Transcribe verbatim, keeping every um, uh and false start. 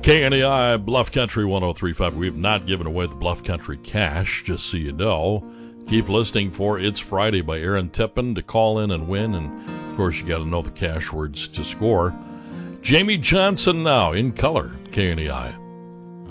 K N E I, Bluff Country one oh three point five. We have not given away the Bluff Country cash, just so you know. Keep listening for It's Friday by Aaron Tippin to call in and win. And, of course, you got to know the cash words to score. Jamie Johnson now in color, K N E I.